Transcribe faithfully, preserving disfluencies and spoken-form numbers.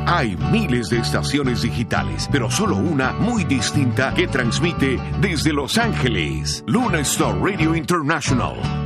Hay miles de estaciones digitales, pero solo una muy distinta que transmite desde Los Ángeles. Luna Star Radio International,